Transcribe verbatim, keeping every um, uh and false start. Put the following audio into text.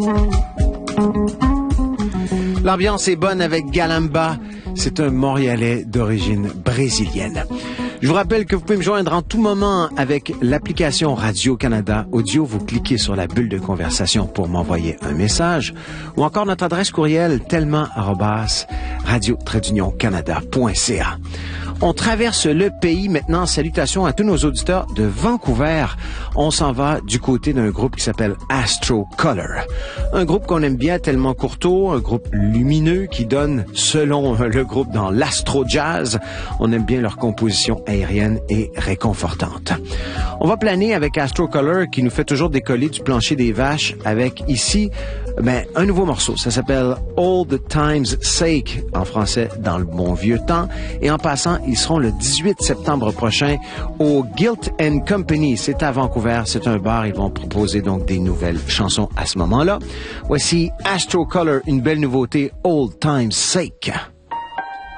L'ambiance est bonne avec Galamba. C'est un Montréalais d'origine brésilienne. Je vous rappelle que vous pouvez me joindre en tout moment avec l'application Radio-Canada Audio. Vous cliquez sur la bulle de conversation pour m'envoyer un message ou encore notre adresse courriel tellement arobase radio tiret union canada point c a. On traverse le pays maintenant. Salutations à tous nos auditeurs de Vancouver. On s'en va du côté d'un groupe qui s'appelle Astro Color. Un groupe qu'on aime bien tellement courtois, un groupe lumineux qui donne, selon le groupe, dans l'astro jazz. On aime bien leur composition aérienne et réconfortante. On va planer avec Astro Color qui nous fait toujours décoller du plancher des vaches avec ici ben, un nouveau morceau. Ça s'appelle Old Time's Sake, en français dans le bon vieux temps. Et en passant, ils seront le dix-huit septembre prochain au Guilt and Company. C'est à Vancouver, c'est un bar. Ils vont proposer donc des nouvelles chansons à ce moment-là. Voici Astro Color, une belle nouveauté, Old Time's Sake.